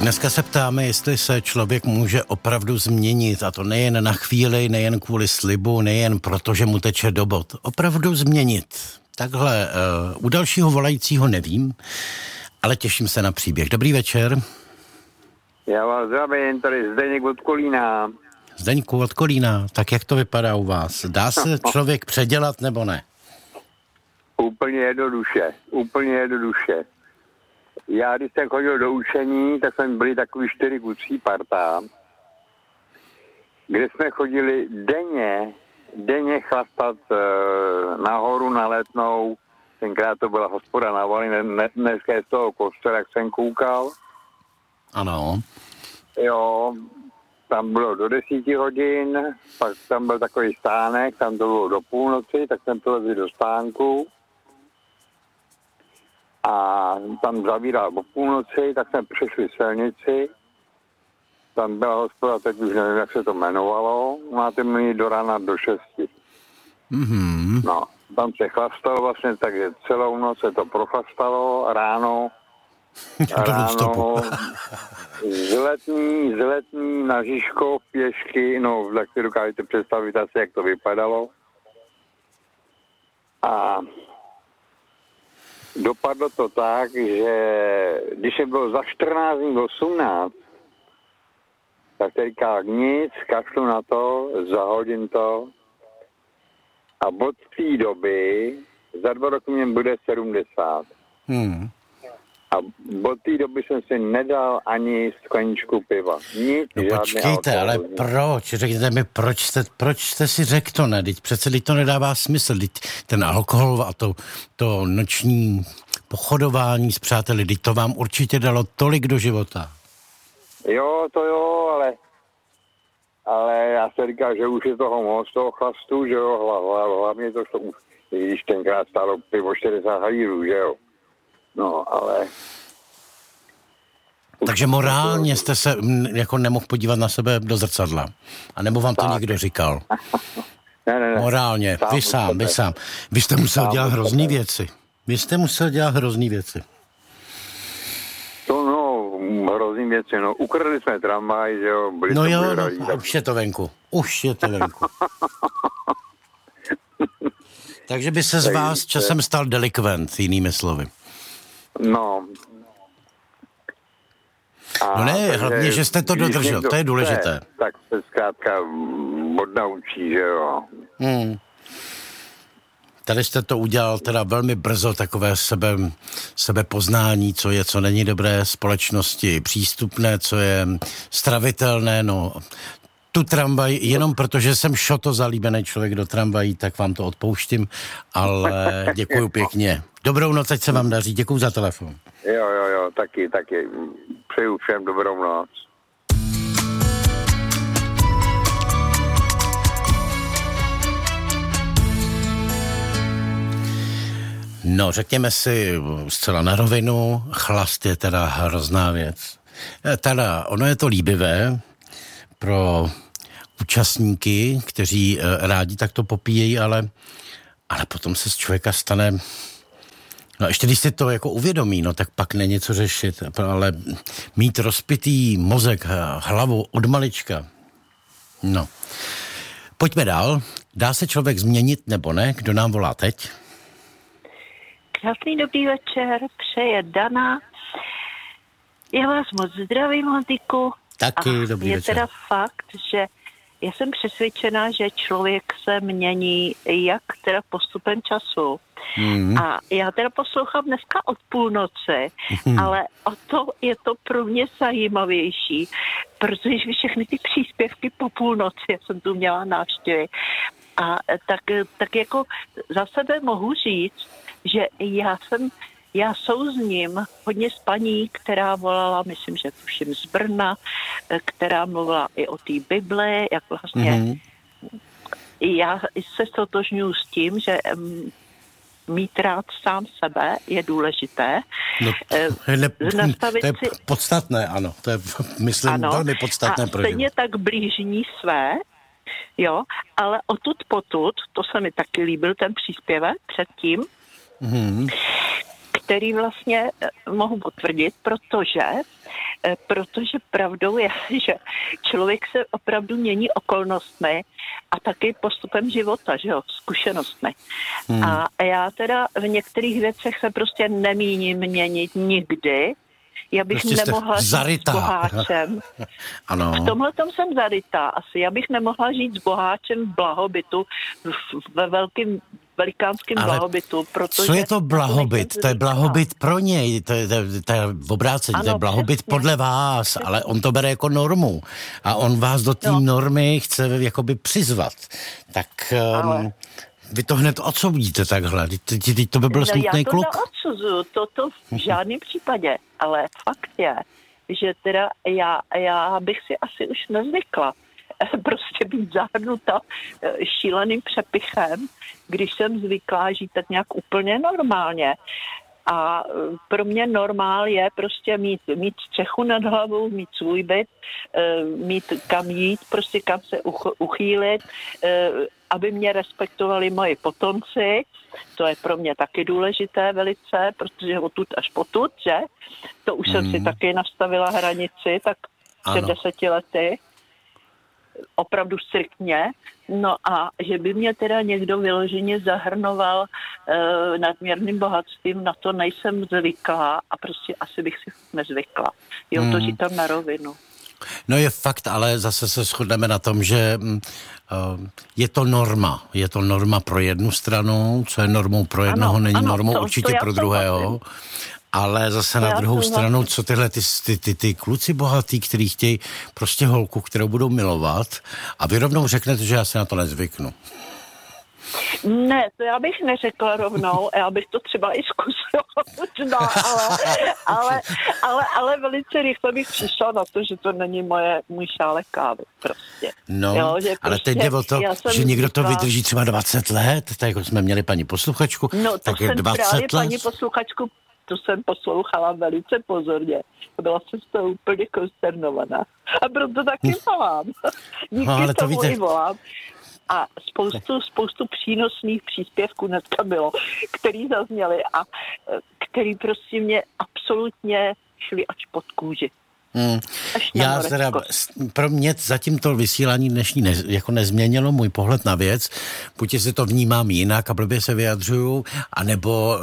Dneska se ptáme, jestli se člověk může opravdu změnit, a to nejen na chvíli, nejen kvůli slibu, nejen proto, že mu teče do bod. Opravdu změnit. Takhle u dalšího volajícího nevím, ale těším se na příběh. Dobrý večer. Já vás zdravím, tady Zdeněk od Kolína. Zdeňku od Kolína, tak jak to vypadá u vás? Dá se člověk předělat nebo ne? Úplně jednoduše. Já, když jsem chodil do učení, tak jsme byli takový 4 kucí parta, kde jsme chodili denně chlastat nahoru na Letnou. Tenkrát to byla hospoda na Vali, dneska je z toho kostela, jak jsem koukal. Ano. Jo, tam bylo do 10 hodin, pak tam byl takový stánek, tam to bylo do půlnoci, tak jsem přilezl do stánku. A tam zavíral po půlnoci, tak jsme přešli silnici. Tam byla hospoda, teď už nevím, jak se to jmenovalo. Máte mi do rána do 6. Mm-hmm. No, tam se chlastalo vlastně, takže celou noc se to prochlastalo, ráno z letní na Žižkov pěšky, no, tak si dokážete představit asi, jak to vypadalo. A dopadlo to tak, že když se bylo za 14 dní 18, tak říká nic, kašlu na to, zahodím to. A od té doby, za 2 roky mě bude 70. A od té doby jsem si nedal ani skleničku piva. Nic, no počkejte, ale proč? Řekněte mi, proč jste si řekl to, ne? Přece to nedává smysl. Ten alkohol a to noční pochodování s přáteli, to vám určitě dalo tolik do života. Jo, to jo, ale já se říkám, že už je toho moc, toho chlastu, že jo, hlavně to, když tenkrát stálo pivo 40 halírů, že jo. No, ale... Takže morálně jste se jako nemohl podívat na sebe do zrcadla. A nebo vám to někdo říkal? Ne. Morálně, vy sám. Vy jste musel dělat hrozný věci. To no, hrozný věci, no. Ukradli jsme tramvaj, že jo. No jo, už je to venku. Takže by se z vás časem stal delikvent, jinými slovy. No. No ne, hlavně, že jste to dodržel, to je důležité. Tak se zkrátka odnaučí, že jo. Tady jste to udělal teda velmi brzo, takové sebepoznání, co je, co není dobré společnosti, přístupné, co je stravitelné, no. Tu tramvaj, jenom protože jsem šoto zalíbený člověk do tramvají, tak vám to odpouštím, ale děkuju pěkně. Dobrou noc, ať se vám daří, děkuju za telefon. Jo, taky. Přeju všem dobrou noc. No, řekněme si zcela na rovinu, chlast je teda hrozná věc. Ono je to líbivé pro účastníky, kteří rádi takto popíjejí, ale potom se z člověka stane... No ještě když si to jako uvědomí, no tak pak není co řešit, ale mít rozpitý mozek, hlavu od malička. No. Pojďme dál. Dá se člověk změnit nebo ne? Kdo nám volá teď? Krásný dobrý večer, přeje Dana. Já vás moc zdravím, Honziku. Taky dobrý je večer. Teda fakt, že já jsem přesvědčená, že člověk se mění jak teda postupem času. A já teda poslouchám dneska od půlnoci, ale o to je to pro mě zajímavější, protože všechny ty příspěvky po půlnoci, já jsem tu měla návštěvy, a tak jako za sebe mohu říct, že já souzním hodně s paní, která volala, myslím, že tuším z Brna, která mluvila i o té Bibli, jak vlastně já se stotožňuji s tím, že mít rád sám sebe je důležité. No, to je podstatné, ano. To je, myslím, velmi podstatné pro stejně tak blížní své, jo, ale odtud potud, to se mi taky líbil ten příspěvek předtím, který vlastně mohu potvrdit, protože protože pravdou je, že člověk se opravdu mění okolnostmi a taky postupem života, že jo, zkušenostmi. A já teda v některých věcech se prostě nemíním měnit nikdy. Já bych prostě nemohla žít s boháčem. Ano. V tomhletom jsem zarytá asi. Já bych nemohla žít s boháčem v blahobytu, ve velikánském blahobytu. Protože co je to blahobyt? To je blahobyt pro něj, to je v obrácení, ano, to je blahobyt přesně. Podle vás, ale on to bere jako normu. A on vás do té normy chce jakoby přizvat. Tak... Vy to hned odsoudíte takhle. To by byl smutný kluk. Já to neodsuzuju, to v žádném případě. Ale fakt je, že teda já bych si asi už nezvykla prostě být zahrnuta šíleným přepichem, když jsem zvyklá žít tak nějak úplně normálně. A pro mě normál je prostě mít střechu nad hlavou, mít svůj byt, mít kam jít, prostě kam se uchýlit, aby mě respektovali moji potomci. To je pro mě taky důležité velice, protože odtud až potud, že? To už jsem si taky nastavila hranici, tak před 10 lety. Opravdu striktně. No a že by mě teda někdo vyloženě zahrnoval nadměrným bohatstvím, na to nejsem zvyklá a prostě asi bych si nezvykla. Jo, to říkám na rovinu. No je fakt, ale zase se shodneme na tom, že je to norma. Je to norma pro jednu stranu, co je normou pro jednoho, není normou určitě pro druhého. Ale zase na druhou stranu, co tyhle ty kluci bohatý, který chtějí prostě holku, kterou budou milovat a vy rovnou řeknete, že já se na to nezvyknu. Ne, to já bych neřekla rovnou, já bych to třeba i zkusila možná, ale velice rychle bych přišla na to, že to není můj šálek kávy prostě. No, jo, že ale teď jde o to, že někdo to vydrží třeba 20 let, tak jako jsme měli paní posluchačku, no, tak je 20 let. Paní posluchačku, to jsem poslouchala velice pozorně. Byla jsem z toho úplně konsternovaná. A proto taky volám. Díky tomu i volám. A spoustu přínosných příspěvků dneska bylo, který zazněly a který prostě mě absolutně šli až pod kůži. Já teda, pro mě zatím to vysílání dnešní jako nezměnilo můj pohled na věc. Buď si to vnímám jinak a blbě se vyjadřuju, anebo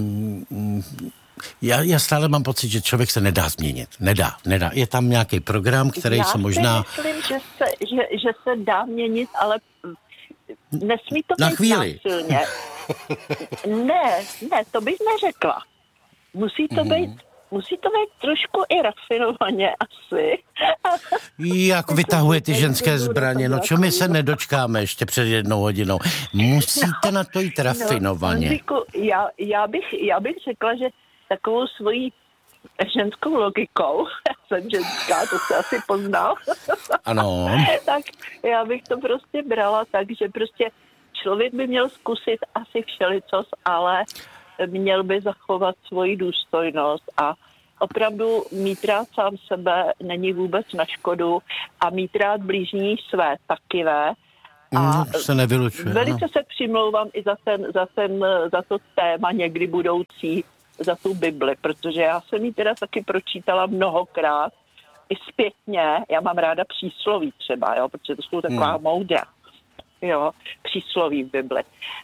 já stále mám pocit, že člověk se nedá změnit. Nedá. Je tam nějaký program, který se možná... Já si myslím, že se dá měnit, ale nesmí to na být chvíli. násilně. Ne, to bych neřekla. Musí to být trošku i rafinovaně asi. Jak vytahuje ty ženské zbraně? No čo my se nedočkáme ještě před 1 hodinou? Musíte na to jít rafinovaně. No, já bych řekla, že takovou svojí ženskou logikou, já jsem ženská, to se asi poznal. Ano. Tak já bych to prostě brala tak, že prostě člověk by měl zkusit asi všelicos, ale měl by zachovat svoji důstojnost a opravdu mít rád sám sebe není vůbec na škodu a mít rád blížní své taky a se nevylučuje. Velice se přimlouvám i za to téma někdy budoucí, za tu Bibli, protože já jsem ji teda taky pročítala mnohokrát i zpětně. Já mám ráda přísloví třeba, jo, protože to jsou taková moudra, jo, přísloví v Bibli.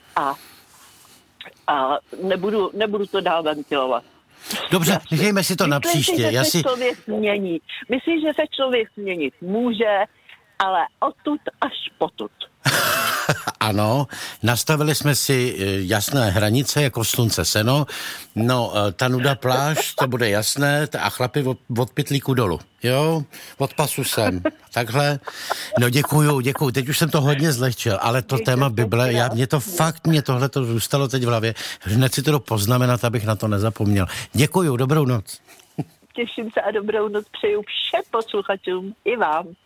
A nebudu to dál ventilovat. Dobře, nechejme si to na příště. Myslím, že se člověk změnit může, ale odtud až potud. Ano, nastavili jsme si jasné hranice, jako slunce seno. No, ta nuda pláž, to bude jasné, a chlapi od pytlíku dolů. Jo, od pasu sem. Takhle. No děkuju. Teď už jsem to hodně zlehčil, ale to téma Bible, mě tohle to zůstalo teď v hlavě. Hned si to poznamenat, abych na to nezapomněl. Děkuju, dobrou noc. Těším se a dobrou noc přeju všem posluchačům i vám.